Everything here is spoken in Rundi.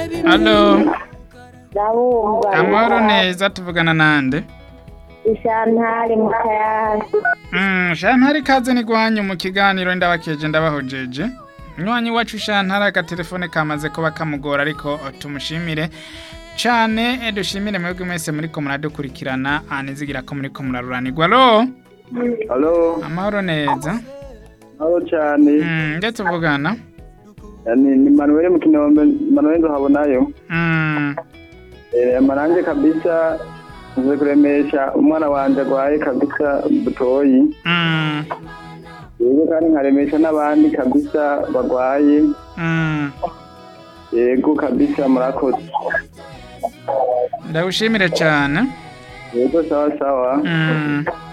Halo, ndabumva amahoro neza tuvugana nande? ishantari mu kayanza Shantari ikaze ni gwanyu mu kiganiro ndabakeje ndabahojeje. Nywanyi wacu Shantari agatelefone kamaze kuba kamugora ariko tumushimire cane dushimire mwebwe mwese muriko muradukurikirana anizigira ko muriko muraruranirwa. Halo, Amahoro neza. halo cyane. Nde tuvugana? Ni Manuel mu Kinombe, Manuel Nzohabonayo. Maranje kabisa nze kuremesha umwana wanje gwaye kabisa butoyi. Yego kandi nkaremesha n'abandi kabisa bagwaye. Yego kabisa murakoze. Ndagushimire cane. Yego sawa sawa.